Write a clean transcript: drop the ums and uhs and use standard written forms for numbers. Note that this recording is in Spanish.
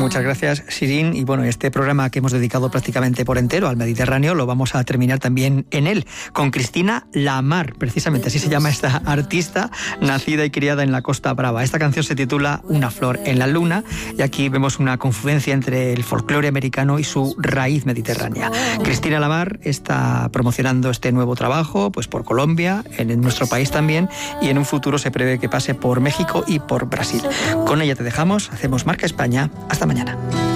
Muchas gracias, Sirin. Y bueno, este programa que hemos dedicado prácticamente por entero al Mediterráneo lo vamos a terminar también en él, con Cristina Lamar, precisamente así se llama esta artista, nacida y criada en la Costa Brava. Esta canción se titula Una flor en la luna, y aquí vemos una confluencia entre el folclore americano y su raíz mediterránea. Cristina Lamar está promocionando este nuevo trabajo pues por Colombia, en nuestro país también, y en un futuro se prevé que pase por México y por Brasil. Con ella te dejamos, hacemos Marca España. Hasta mañana.